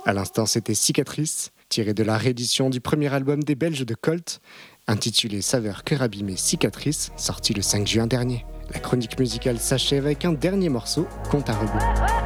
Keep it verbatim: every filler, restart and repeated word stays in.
À l'instant, c'était Cicatrice, tiré de la réédition du premier album des Belges de Colt, intitulé Saveur cœur abîmé Cicatrice, sorti le cinq juin dernier. La chronique musicale s'achève avec un dernier morceau, Compte à rebours.